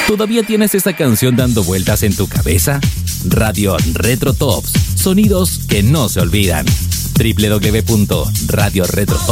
¿Todavía tienes esa canción dando vueltas en tu cabeza? Radio Retro Tops, sonidos que no se olvidan. www.radioretro